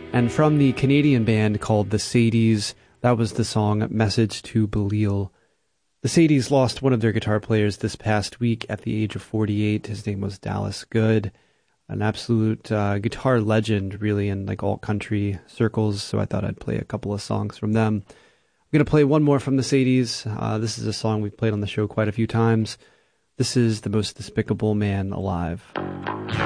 And from the Canadian band called the Sadies, that was the song Message to Belial. The Sadies lost one of their guitar players this past week at the age of 48. His name was Dallas Good, an absolute guitar legend, really, in like alt country circles. So I thought I'd play a couple of songs from them. I'm going to play one more from the Sadies. This is a song we've played on the show quite a few times. This is The Most Despicable Man Alive.